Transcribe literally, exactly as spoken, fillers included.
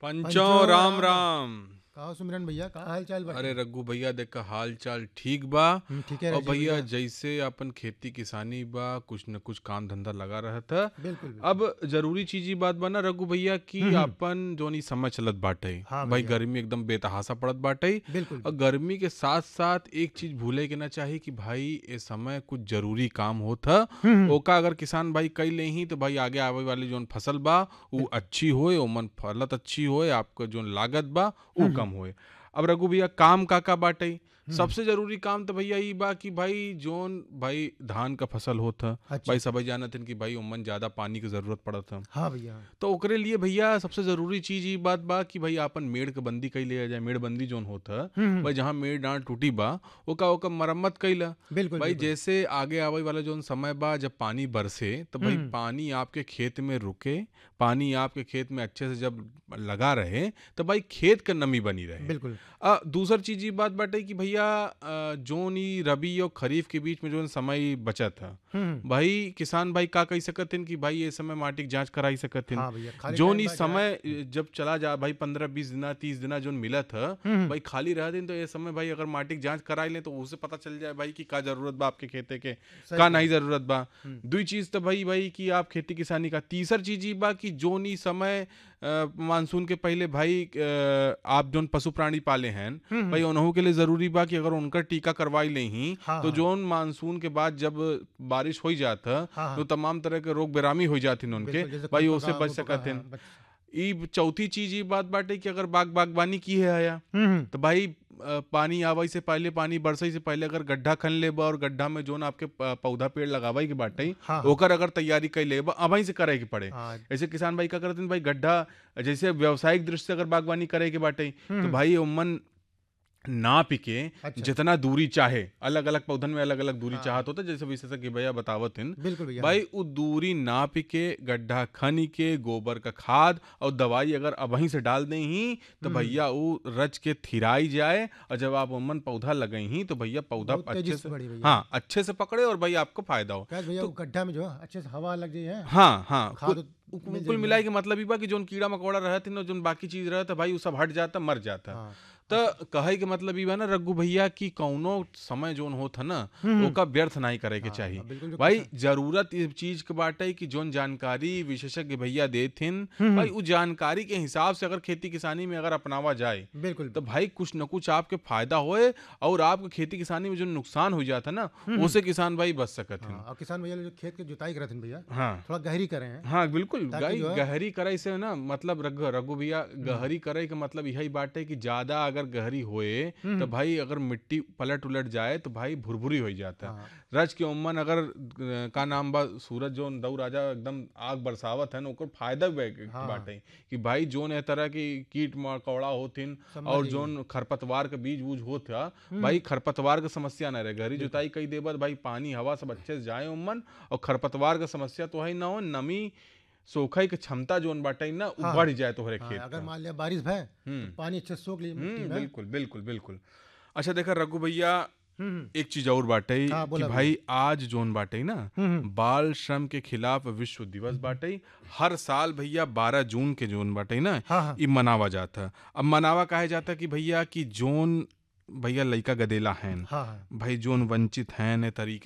पंचो पंचो राम राम राम। कहा सुमिरन भैया, का हाल चाल बा? अरे रघु भैया देख का हाल चाल ठीक बा। हम्म, ठीक है और राजीव भैया भैया। जैसे अपन खेती किसानी बा कुछ न कुछ काम धंधा लगा रहा था। बिल्कुल बिल्कुल। अब जरूरी चीज ई बात बा ना रघु भैया कि हम्म, हम्म। अपन जोन ई समय चलत बाटे हाँ भाई, भैया। गर्मी एकदम बेतहासा पड़त बाटे। बिल्कुल और गर्मी के साथ साथ एक चीज भूले के ना चाही कि भाई ए समय कुछ जरूरी काम होता। हम्म, हम्म। ओका अगर किसान भाई कई ले ही तो भाई आगे आवे वाली जोन फसल बा वो बिल्कुल। अच्छी होए, ओमन फलत अच्छी होए, आपका जोन लागत बा वो हम्म, कम होए। अब रघु भैया काम का का बाटे, हम्म। सबसे जरूरी काम तो भैया ई बा कि भाई जोन भाई धान का फसल होता अच्छा। भाई सभी जानत हन कि भाई ओमन ज्यादा पानी की जरूरत पड़त है। हाँ भैया। तो ओकरे लिए भैया सबसे जरूरी चीज ई बात बा कि भाई आपन मेड़ के बंदी कई ले जाए। मेड़ बंदी जोन होता हम्म, हम्म। भाई जहाँ मेड़ डांड टूटी बा ओका ओका मरम्मत कईला। बिल्कुल भाई बिल्कुल। जैसे आगे आवे वाला जोन समय बा जब पानी बरसे तो भाई हम्म। पानी आपके खेत में रुके, पानी आपके खेत में अच्छे से जब लगा रहे तो भाई खेत का नमी बनी रहे। बिल्कुल। आ, दूसर चीज ये बात बाटे कि भैया आ, जोन ई रबी और खरीफ के बीच में जोन समय बचत है हम्म। भाई किसान भाई का कही सकत हन कि भाई ये समय माटी की जांच कराई सकत हन। हाँ भैया, खाली जोन टाइम ई बा समय जरा। जब चला जा भाई पंद्रह बीस दिना तीस दिना जोन मिला था हम्म। भाई खाली रह दिन तो ये समय भाई अगर माटी की जांच कराई ले तो उसे पता चल जाए भाई कि का जरूरत बा आपके खेते के, सही का बात। नहीं जरूरत बा। हम्म। दुई चीज तो भाई भाई कि आप खेती किसानी का। तीसर चीज ई बा कि जोन ई समय अ, मानसून के पहले भाई अ, आप जोन पशु प्राणी पाले हैं हम्म। भाई उन्हों के लिए जरूरी बा कि अगर उनका टीका करवाई ले ही हाँ तो हाँ। जोन मानसून के बाद जब बारिश हो जाता हाँ तो हाँ। तमाम तरह के रोग बेरामी हो जाती उनके बिल्कुल, जैसे भाई खुरपका, उससे बच मुहपका, सकत हाँ, हैं। बच- ई चौथी चीज ये बात बाटे कि अगर बाग बागवानी की है आया हम्म। तो भाई अ, पानी आवाई से पहले, पानी बरसाई से पहले अगर गड्ढा खन लेबा और गड्ढा में जोन आपके प- पौधा पेड़ लगावाई के बाटे हाँ हाँ। ओकर अगर तैयारी कर लेबा अवहीं से करे के पड़े। हाँ। ऐसे किसान भाई का करते हैं भाई गड्ढा जैसे व्यावसायिक दृष्टि से अगर बागवानी करे के बाटे तो हम्म। भाई उमन नाप के अच्छा। जितना दूरी चाहे, अलग अलग पौधन में अलग अलग दूरी हाँ। चाहत होता जैसे विशेषज्ञ भैया बतावत हैं बिल्कुल भैया। भाई वो दूरी नाप के गड्ढा खनी के गोबर का खाद और दवाई अगर अबहीं से डाल दें ही तो हम्म। भैया वो रच के थिराई जाए और जब आप उमन पौधा लगई ही तो भैया पौधा बहुत तेजी अच्छे से से बढ़ी भैया। हाँ अच्छे से पकड़े और भाई आपको फायदा हो। क्या भैया, तो वो गड्ढा में जो है अच्छे से हवा लग जाए है। हाँ हाँ खाद कुल मिल कुल जाएगी मिलाई ना। के मतलब ई बा कि जोन कीड़ा मकोड़ा रहत न जोन बाकी चीज रहता भाई वो सब हट जाता मर जाता। हाँ। तो कहे के मतलब ई बा ना रघु भैया कि कौनो समय जोन होता ना हम्म। ओका व्यर्थ नहीं करे के हाँ, चाहिए। हाँ, बिल्कुल जो भाई किसान- जरूरत इस चीज के बाटे कि जोन जानकारी विशेषज्ञ भैया देथिन हम्म। भाई उस जानकारी के हिसाब से अगर खेती किसानी में अगर अपनावा जाए बिल्कुल। तो भाई कुछ न कुछ आपके फायदा होए और आपके खेती किसानी में जो नुकसान हो जाता ना उसे किसान भाई बच सकत हैं। हाँ, और किसान भैया जो खेत की जुताई करते हैं भैया, हाँ थोड़ा गहरी करें हैं हाँ बिल्कुल। ताकि गाय जो है- गहरी करे से ना मतलब रघु रघु भैया गहरी करे का मतलब यही बात है कि ज्यादा अगर गहरी होए तो भाई अगर मिट्टी पलट उलट जाए तो भाई भुरभुरी हो जाता है। हाँ। रज के उम्मन अगर अ, का नाम बा सूरज जो दऊ राजा एकदम आग बरसावत है ना ओकर फायदा भी हाँ। बाटे कि भाई जोन ए तरह की कीट मकोड़ा होथिन सब और मर जोन खरपतवार के बीज बूज होता भाई खरपतवार के समस्या ना रहे। गहरी जुताई कई देबत भाई पानी हवा सब अच्छे से जाए उम्मन और खरपतवार का समस्या तो है ना हो, नमी सोखे की क्षमता जोन बाटे ना वो हाँ। बढ़ जाए तोहरे हाँ, खेत अगर का। मान लिया बारिश भय हम्म। तो पानी अच्छे से सोख ली मिट्टी हम्म में। बिल्कुल बिल्कुल बिल्कुल। अच्छा देखा रघु भैया हम्म। एक चीज और बाटे हाँ, कि बोला भाई आज जोन बाटे ना हम्म। बाल श्रम के खिलाफ विश्व दिवस बाटे। हर साल भैया बारह जून के जोन बाटे ना हाँ हाँ। ये मनावा जाता। अब मनावा काहे जाता कि भैया कि जोन भैया लइका गदेला हैं हाँ हाँ। भाई जोन वंचित हैं ने तरीके